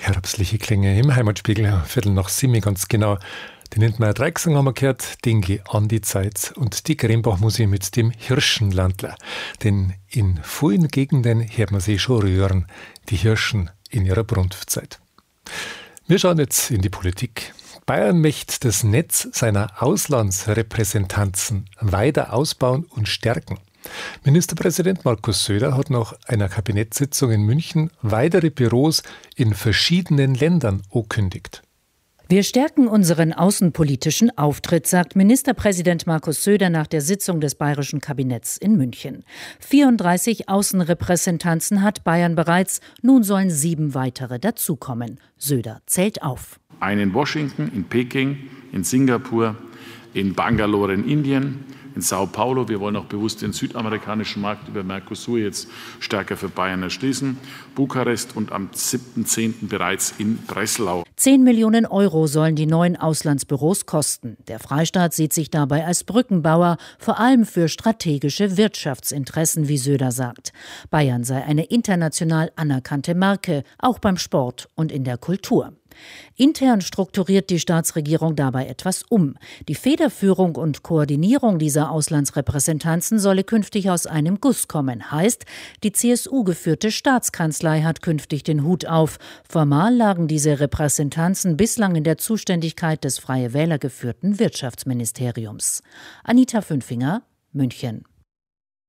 Herbstliche Klänge im Heimatspiegel, Viertel nach 7 ganz genau. Den Lindmeier Dreiecksang haben wir gehört, Denke an die Zeit und die Grembach-Musik mit dem Hirschenlandler. Denn in vielen Gegenden hört man sie schon rühren, die Hirschen in ihrer Brunftzeit. Wir schauen jetzt in die Politik. Bayern möchte das Netz seiner Auslandsrepräsentanzen weiter ausbauen und stärken. Ministerpräsident Markus Söder hat nach einer Kabinettssitzung in München weitere Büros in verschiedenen Ländern angekündigt. Wir stärken unseren außenpolitischen Auftritt, sagt Ministerpräsident Markus Söder nach der Sitzung des bayerischen Kabinetts in München. 34 Außenrepräsentanzen hat Bayern bereits, nun sollen 7 weitere dazukommen. Söder zählt auf. Eine in Washington, in Peking, in Singapur, in Bangalore in Indien, in Sao Paulo. Wir wollen auch bewusst den südamerikanischen Markt über Mercosur jetzt stärker für Bayern erschließen. Bukarest und am 7.10. bereits in Breslau. 10 Millionen Euro sollen die neuen Auslandsbüros kosten. Der Freistaat sieht sich dabei als Brückenbauer, vor allem für strategische Wirtschaftsinteressen, wie Söder sagt. Bayern sei eine international anerkannte Marke, auch beim Sport und in der Kultur. Intern strukturiert die Staatsregierung dabei etwas um. Die Federführung und Koordinierung dieser Auslandsrepräsentanzen solle künftig aus einem Guss kommen. Heißt, die CSU-geführte Staatskanzlei hat künftig den Hut auf. Formal lagen diese Repräsentanzen bislang in der Zuständigkeit des Freie Wähler geführten Wirtschaftsministeriums. Anita Fünfinger, München.